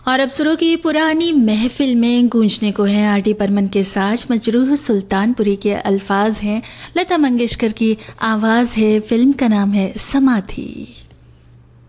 और अफसरों की पुरानी महफिल में गूंजने को है आर डी बर्मन के साज, मजरूह सुल्तानपुरी के अल्फाज हैं, लता मंगेशकर की आवाज़ है, फिल्म का नाम है समाधि।